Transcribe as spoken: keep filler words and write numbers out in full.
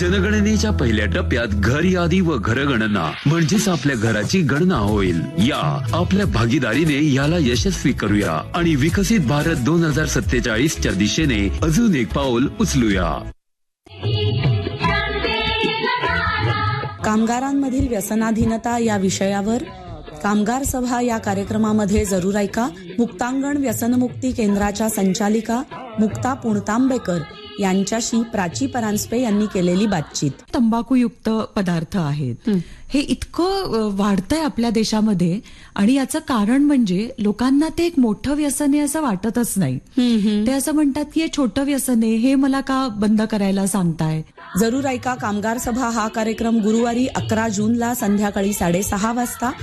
जनगणनेच्या पहिल्या टप्प्यात घर यादी व घरगणना म्हणजेच आपल्या घराची गणना होईल. या आपल्या भागीदारीने याला यशस्वी करूया आणि विकसित भारत दोन हजार सत्तेचाळीसच्या दिशेने अजून एक पाऊल उचलूया. कामगारांमधील व्यसनाधीनता या विषयावर कामगार सभा या कार्यक्रमामध्ये जरूर ऐका. मुक्तांगण व्यसनमुक्ती केंद्राच्या संचालिका मुक्ता पुणतांबेकर यांच्याशी प्राची परांजपे यांनी केलेली बातचीत. तंबाखूयुक्त पदार्थ आहेत हे इतकं वाढतंय आपल्या देशामध्ये आणि याचं कारण म्हणजे लोकांना ते एक मोठं व्यसन आहे असं वाटतच नाही. ते असं म्हणतात की हे छोटं व्यसन आहे, हे मला का बंद करायला सांगताय. जरूर ऐका कामगार सभा हा कार्यक्रम गुरुवारी अकरा जूनला संध्याकाळी साडेसहा वाजता